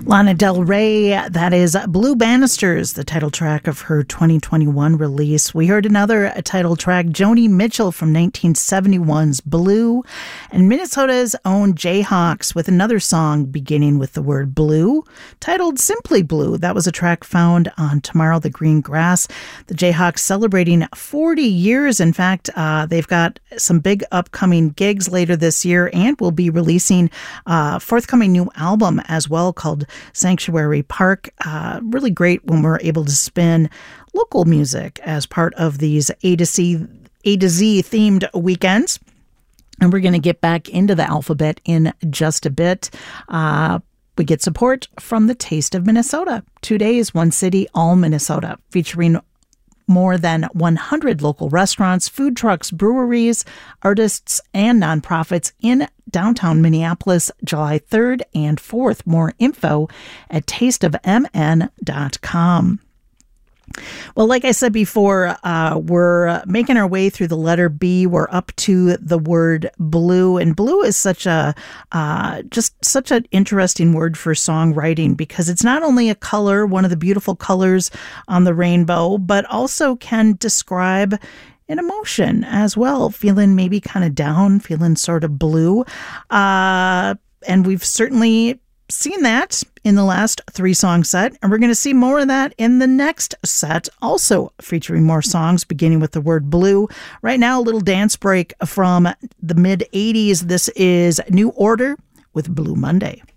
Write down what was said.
Lana Del Rey, that is Blue Banisters, the title track of her 2021 release. We heard another title track, Joni Mitchell from 1971's Blue, and Minnesota's own Jayhawks with another song beginning with the word blue, titled Simply Blue. That was a track found on Tomorrow the Green Grass. The Jayhawks celebrating 40 years. In fact, they've got some big upcoming gigs later this year and will be releasing a forthcoming new album as well called Sanctuary Park. Really great when we're able to spin local music as part of these A to Z themed weekends. And we're going to get back into the alphabet in just a bit. We get support from the Taste of Minnesota. 2 days, one city, all Minnesota, featuring more than 100 local restaurants, food trucks, breweries, artists, and nonprofits in downtown Minneapolis, July 3rd and 4th. More info at tasteofmn.com. Well, like I said before, we're making our way through the letter B. We're up to the word blue, and blue is such an interesting word for songwriting because it's not only a color, one of the beautiful colors on the rainbow, but also can describe an emotion as well, feeling maybe kind of down, feeling sort of blue. And we've certainly seen that in the last 3-song set, and we're going to see more of that in the next set, also featuring more songs beginning with the word blue. Right now, a little dance break from the mid-'80s. This is New Order with Blue Monday.